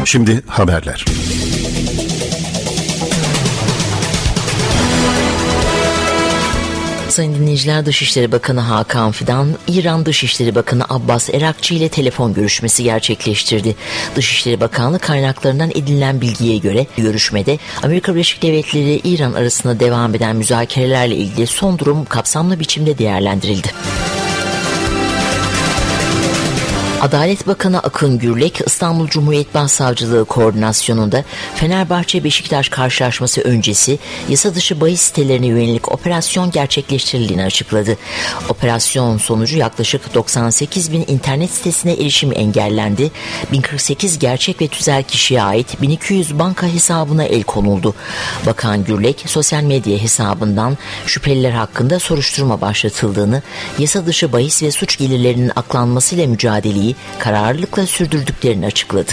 Şimdi haberler. Sayın dinleyiciler, Dışişleri Bakanı Hakan Fidan, İran Dışişleri Bakanı Abbas Erakçı ile telefon görüşmesi gerçekleştirdi. Dışişleri Bakanlığı kaynaklarından edinilen bilgiye göre görüşmede Amerika Birleşik Devletleri ile İran arasında devam eden müzakerelerle ilgili son durum kapsamlı biçimde değerlendirildi. Adalet Bakanı Akın Gürlek, İstanbul Cumhuriyet Başsavcılığı koordinasyonunda Fenerbahçe-Beşiktaş karşılaşması öncesi yasa dışı bahis sitelerine yönelik operasyon gerçekleştirildiğini açıkladı. Operasyon sonucu yaklaşık 98 bin internet sitesine erişim engellendi. 1048 gerçek ve tüzel kişiye ait 1200 banka hesabına el konuldu. Bakan Gürlek, sosyal medya hesabından şüpheliler hakkında soruşturma başlatıldığını, yasa dışı bahis ve suç gelirlerinin aklanmasıyla mücadeleyi kararlılıkla sürdürdüklerini açıkladı.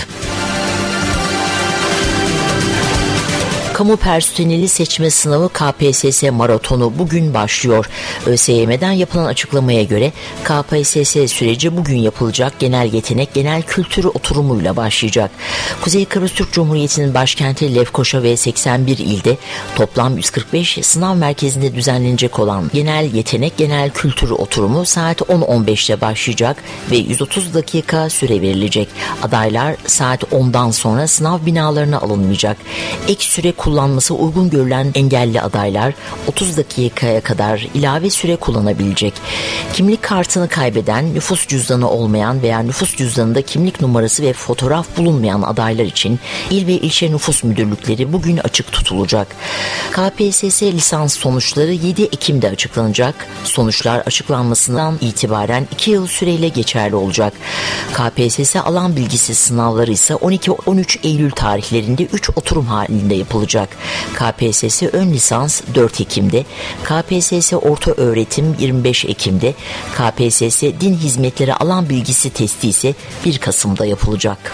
Kamu personeli seçme sınavı KPSS maratonu bugün başlıyor. ÖSYM'den yapılan açıklamaya göre KPSS süreci bugün yapılacak genel yetenek, genel kültür oturumuyla başlayacak. Kuzey Kıbrıs Türk Cumhuriyeti'nin başkenti Lefkoşa ve 81 ilde toplam 145 sınav merkezinde düzenlenecek olan genel yetenek, genel kültür oturumu saat 10.15'te başlayacak ve 130 dakika süre verilecek. Adaylar saat 10'dan sonra sınav binalarına alınmayacak. Ek süre kullanması uygun görülen engelli adaylar 30 dakikaya kadar ilave süre kullanabilecek. Kimlik kartını kaybeden, nüfus cüzdanı olmayan veya nüfus cüzdanında kimlik numarası ve fotoğraf bulunmayan adaylar için il ve ilçe nüfus müdürlükleri bugün açık tutulacak. KPSS lisans sonuçları 7 Ekim'de açıklanacak. Sonuçlar açıklanmasından itibaren 2 yıl süreyle geçerli olacak. KPSS alan bilgisi sınavları ise 12-13 Eylül tarihlerinde 3 oturum halinde yapılacak. KPSS ön lisans 4 Ekim'de, KPSS orta öğretim 25 Ekim'de, KPSS din hizmetleri alan bilgisi testi ise 1 Kasım'da yapılacak.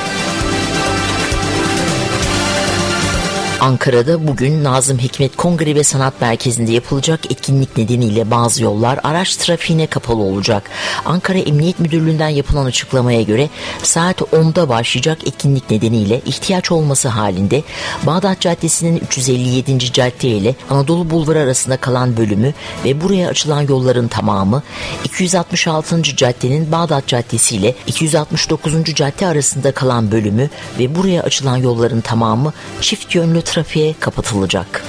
Ankara'da bugün Nazım Hikmet Kongre ve Sanat Merkezi'nde yapılacak etkinlik nedeniyle bazı yollar araç trafiğine kapalı olacak. Ankara Emniyet Müdürlüğü'nden yapılan açıklamaya göre saat 10'da başlayacak etkinlik nedeniyle ihtiyaç olması halinde Bağdat Caddesi'nin 357. cadde ile Anadolu Bulvarı arasında kalan bölümü ve buraya açılan yolların tamamı, 266. caddenin Bağdat Caddesi ile 269. cadde arasında kalan bölümü ve buraya açılan yolların tamamı çift yönlü trafiğe kapatılacak.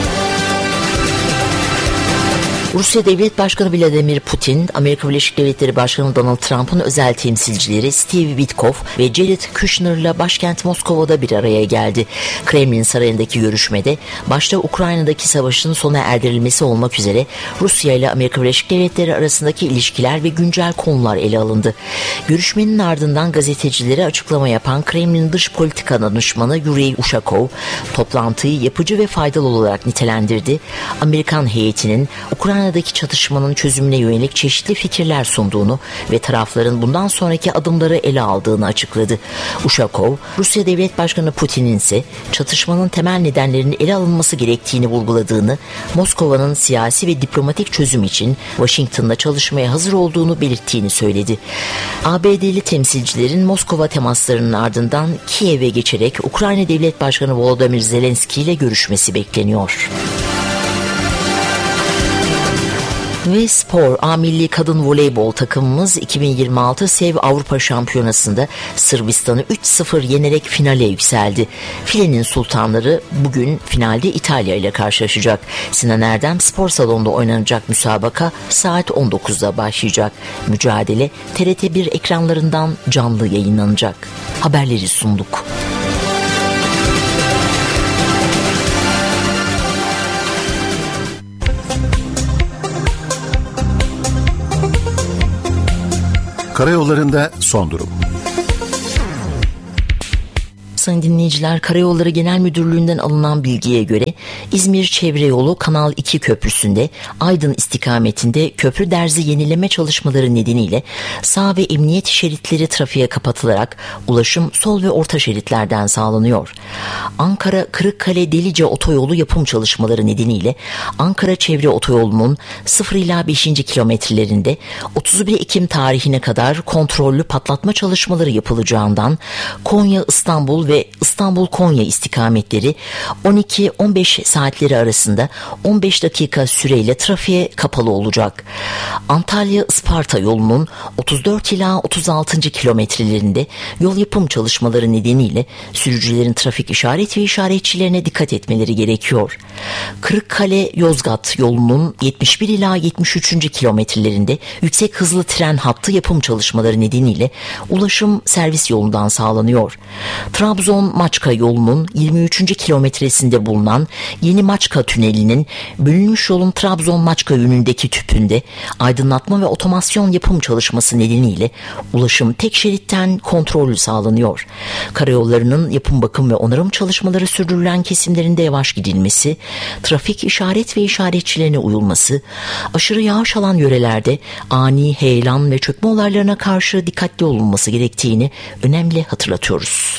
Rusya Devlet Başkanı Vladimir Putin, Amerika Birleşik Devletleri Başkanı Donald Trump'ın özel temsilcileri Steve Witkoff ve Jared Kushner'la başkent Moskova'da bir araya geldi. Kremlin sarayındaki görüşmede başta Ukrayna'daki savaşın sona erdirilmesi olmak üzere Rusya ile Amerika Birleşik Devletleri arasındaki ilişkiler ve güncel konular ele alındı. Görüşmenin ardından gazetecilere açıklama yapan Kremlin Dış Politika Danışmanı Yuri Ushakov, toplantıyı yapıcı ve faydalı olarak nitelendirdi. Amerikan heyetinin Ukrayna'daki çatışmanın çözümüne yönelik çeşitli fikirler sunduğunu ve tarafların bundan sonraki adımları ele aldığını açıkladı. Ushakov, Rusya Devlet Başkanı Putin'in ise çatışmanın temel nedenlerinin ele alınması gerektiğini vurguladığını, Moskova'nın siyasi ve diplomatik çözüm için Washington'la çalışmaya hazır olduğunu belirttiğini söyledi. ABD'li temsilcilerin Moskova temaslarının ardından Kiev'e geçerek Ukrayna Devlet Başkanı Volodymyr Zelenski ile görüşmesi bekleniyor. Ve spor, A milli kadın voleybol takımımız 2026 SEV Avrupa Şampiyonası'nda Sırbistan'ı 3-0 yenerek finale yükseldi. Filenin sultanları bugün finalde İtalya ile karşılaşacak. Sinan Erdem Spor Salonu'nda oynanacak müsabaka saat 19'da başlayacak. Mücadele TRT1 ekranlarından canlı yayınlanacak. Haberleri sunduk. Karayollarında son durum. Sayın dinleyiciler, Karayolları Genel Müdürlüğü'nden alınan bilgiye göre İzmir Çevre Yolu Kanal 2 Köprüsü'nde Aydın istikametinde köprü derzi yenileme çalışmaları nedeniyle sağ ve emniyet şeritleri trafiğe kapatılarak ulaşım sol ve orta şeritlerden sağlanıyor. Ankara Kırıkkale Delice Otoyolu yapım çalışmaları nedeniyle Ankara Çevre Otoyolu'nun 0 ila 5. kilometrelerinde 31 Ekim tarihine kadar kontrollü patlatma çalışmaları yapılacağından Konya, İstanbul ve ve İstanbul-Konya istikametleri 12-15 saatleri arasında 15 dakika süreyle trafiğe kapalı olacak. Antalya-Isparta yolunun 34 ila 36. kilometrelerinde yol yapım çalışmaları nedeniyle sürücülerin trafik işaret ve işaretçilerine dikkat etmeleri gerekiyor. Kırıkkale-Yozgat yolunun 71 ila 73. kilometrelerinde yüksek hızlı tren hattı yapım çalışmaları nedeniyle ulaşım servis yolundan sağlanıyor. Trabzon-Maçka yolunun 23. kilometresinde bulunan Yeni Maçka Tüneli'nin bölünmüş yolun Trabzon-Maçka yönündeki tüpünde aydınlatma ve otomasyon yapım çalışması nedeniyle ulaşım tek şeritten kontrollü sağlanıyor. Karayollarının yapım, bakım ve onarım çalışmaları sürdürülen kesimlerinde yavaş gidilmesi, trafik işaret ve işaretçilerine uyulması, aşırı yağış alan yörelerde ani heyelan ve çökme olaylarına karşı dikkatli olunması gerektiğini önemli hatırlatıyoruz.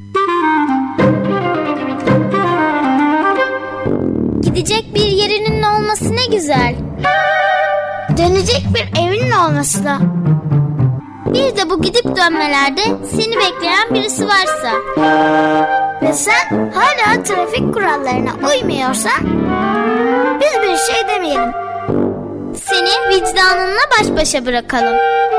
Gidecek bir yerinin olması ne güzel. Dönecek bir evinin olması da. Bir de bu gidip dönmelerde seni bekleyen birisi varsa ve sen hala trafik kurallarına uymuyorsan biz bir şey demeyelim. Seni vicdanınla baş başa bırakalım.